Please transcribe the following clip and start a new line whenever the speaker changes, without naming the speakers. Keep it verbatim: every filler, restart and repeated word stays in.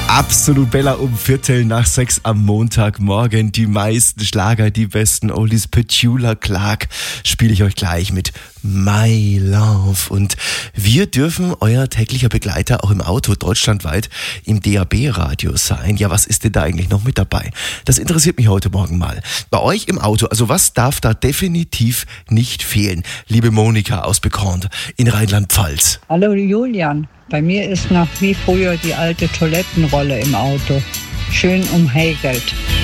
Absolut Bella um Viertel nach sechs am Montagmorgen. Die meisten Schlager, die besten Oldies. Petula Clark spiele ich euch gleich mit My Love. Und wir dürfen euer täglicher Begleiter auch im Auto deutschlandweit im D A B-Radio sein. Ja, was ist denn da eigentlich noch mit dabei? Das interessiert mich heute Morgen mal. Bei euch im Auto, also was darf da definitiv nicht fehlen? Liebe Monika aus Bekannt in Rheinland-Pfalz.
Hallo Julian. Bei mir ist noch wie früher die alte Toilettenrolle im Auto. Schön umhäkelt.